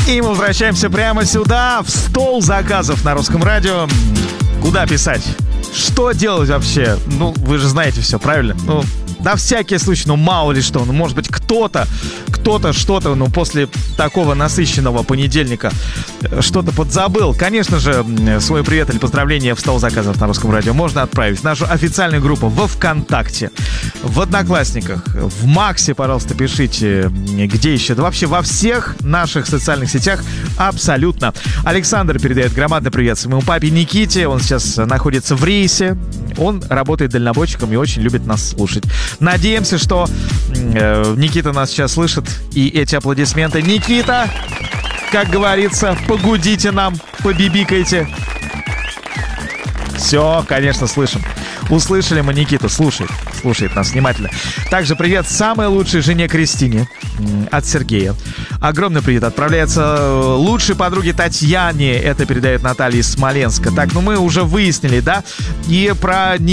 И мы возвращаемся прямо сюда, в стол заказов на Русском радио. Куда писать? Что делать вообще? Ну, вы же знаете все, правильно? Ну, на всякий случай, мало ли что. Может быть, кто-то что-то, после такого насыщенного понедельника что-то подзабыл. Конечно же, свой привет или поздравление в стол заказов на Русском радио можно отправить в нашу официальную группу во ВКонтакте, в Одноклассниках, в Максе, пожалуйста, пишите. Где еще? Да вообще во всех наших социальных сетях абсолютно. Александр передает громадный привет своему папе Никите. Он сейчас находится в рейсе. Он работает дальнобойщиком и очень любит нас слушать. Надеемся, что Никита нас сейчас слышит. И эти аплодисменты. Никита, как говорится, погудите нам, побибикайте. Все, конечно, слышим. Услышали мы Никиту, слушает нас внимательно. Также привет самой лучшей жене Кристине от Сергея. Огромный привет отправляется лучшей подруге Татьяне. Это передает Наталья из Смоленска. Так, мы уже выяснили, да? И про